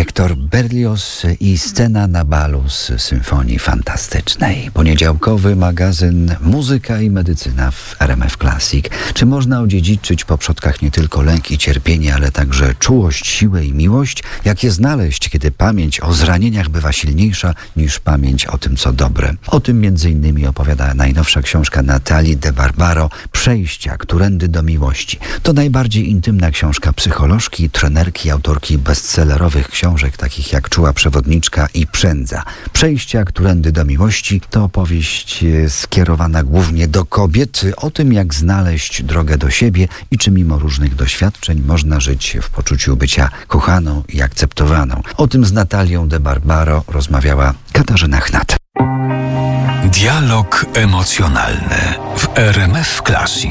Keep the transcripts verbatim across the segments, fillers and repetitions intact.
Hector Berlioz i scena na balu z Symfonii Fantastycznej. Poniedziałkowy magazyn Muzyka i Medycyna w R M F Classic. Czy można odziedziczyć po przodkach nie tylko lęk i cierpienie, ale także czułość, siłę i miłość? Jak je znaleźć, kiedy pamięć o zranieniach bywa silniejsza niż pamięć o tym, co dobre? O tym między innymi opowiada najnowsza książka Natalii de Barbaro Przejścia, którędy do miłości. To najbardziej intymna książka psycholożki, trenerki, autorki bestsellerowych książek takich jak Czuła przewodniczka i Przędza. Przejścia, którędy do miłości to opowieść skierowana głównie do kobiet, o tym jak znaleźć drogę do siebie i czy mimo różnych doświadczeń można żyć w poczuciu bycia kochaną i akceptowaną. O tym z Natalią de Barbaro rozmawiała Katarzyna Chnat. Dialog emocjonalny w R M F Classic.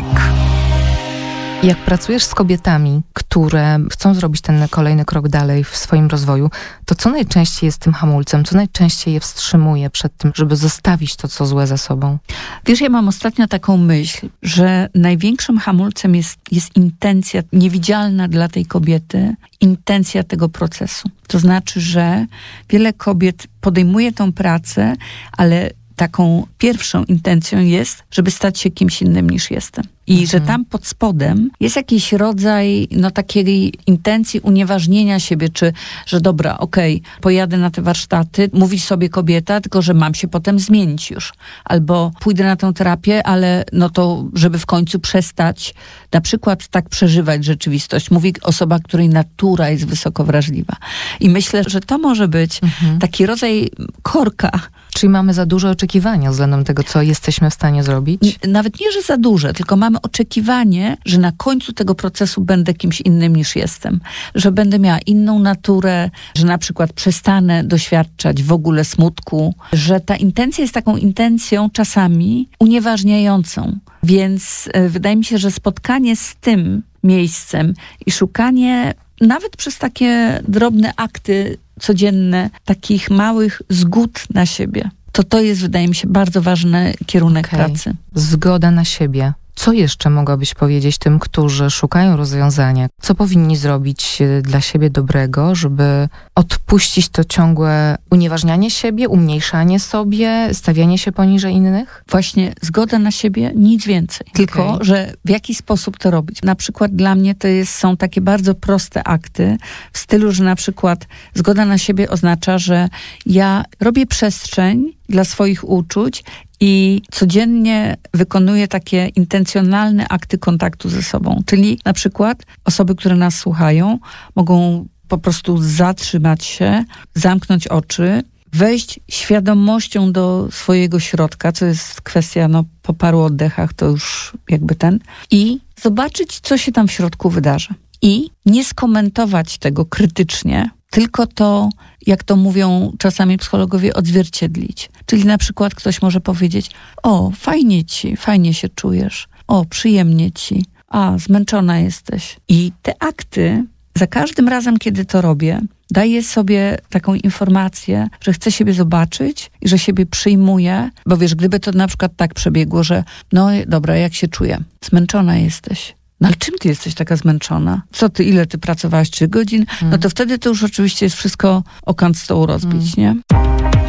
Jak pracujesz z kobietami, które chcą zrobić ten kolejny krok dalej w swoim rozwoju, to co najczęściej jest tym hamulcem? Co najczęściej je wstrzymuje przed tym, żeby zostawić to, co złe za sobą? Wiesz, ja mam ostatnio taką myśl, że największym hamulcem jest, jest intencja niewidzialna dla tej kobiety, intencja tego procesu. To znaczy, że wiele kobiet podejmuje tą pracę, ale taką pierwszą intencją jest, żeby stać się kimś innym niż jestem. I mhm. że tam pod spodem jest jakiś rodzaj no takiej intencji unieważnienia siebie, czy że dobra, okej, okay, pojadę na te warsztaty, mówi sobie kobieta, tylko że mam się potem zmienić już. Albo pójdę na tę terapię, ale no to żeby w końcu przestać na przykład tak przeżywać rzeczywistość. Mówi osoba, której natura jest wysoko wrażliwa. I myślę, że to może być mhm. taki rodzaj korka. Czyli mamy za duże oczekiwania względem tego, co jesteśmy w stanie zrobić? Nawet nie, że za duże, tylko mamy oczekiwanie, że na końcu tego procesu będę kimś innym niż jestem. Że będę miała inną naturę, że na przykład przestanę doświadczać w ogóle smutku. Że ta intencja jest taką intencją czasami unieważniającą. Więc y, wydaje mi się, że spotkanie z tym miejscem i szukanie nawet przez takie drobne akty codzienne, takich małych zgód na siebie. To to jest, wydaje mi się, bardzo ważny kierunek okay. pracy. Zgoda na siebie. Co jeszcze mogłabyś powiedzieć tym, którzy szukają rozwiązania? Co powinni zrobić dla siebie dobrego, żeby odpuścić to ciągłe unieważnianie siebie, umniejszanie sobie, stawianie się poniżej innych? Właśnie zgoda na siebie, nic więcej. Okay. Tylko, że w jaki sposób to robić. Na przykład dla mnie to jest, są takie bardzo proste akty w stylu, że na przykład zgoda na siebie oznacza, że ja robię przestrzeń dla swoich uczuć i codziennie wykonuję takie intencjonalne akty kontaktu ze sobą. Czyli na przykład osoby, które nas słuchają, mogą po prostu zatrzymać się, zamknąć oczy, wejść świadomością do swojego środka, co jest kwestia, no po paru oddechach to już jakby ten, i zobaczyć, co się tam w środku wydarzy. I nie skomentować tego krytycznie, tylko to, jak to mówią czasami psychologowie, odzwierciedlić. Czyli na przykład ktoś może powiedzieć: o, fajnie ci, fajnie się czujesz, o, przyjemnie ci, a, zmęczona jesteś. I te akty, za każdym razem, kiedy to robię, daję sobie taką informację, że chcę siebie zobaczyć i że siebie przyjmuję, bo wiesz, gdyby to na przykład tak przebiegło, że no dobra, jak się czuję? Zmęczona jesteś. No ale czym ty jesteś taka zmęczona? Co ty, ile ty pracowałaś? Trzy godzin? Hmm. No to wtedy to już oczywiście jest wszystko o kant stołu rozbić, hmm. nie?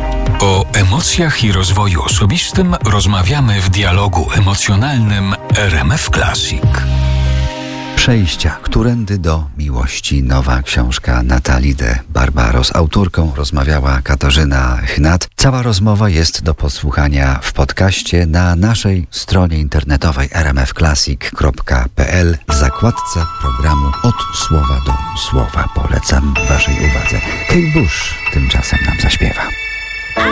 O emocjach i rozwoju osobistym rozmawiamy w dialogu emocjonalnym R M F Classic. Przejścia, którędy do miłości. Nowa książka Natalii de Barbaro. Z autorką rozmawiała Katarzyna Chnat. Cała rozmowa jest do posłuchania w podcaście na naszej stronie internetowej r m f classic kropka p l w zakładce programu Od słowa do słowa. Polecam waszej uwadze. Kate Bush tymczasem nam zaśpiewa.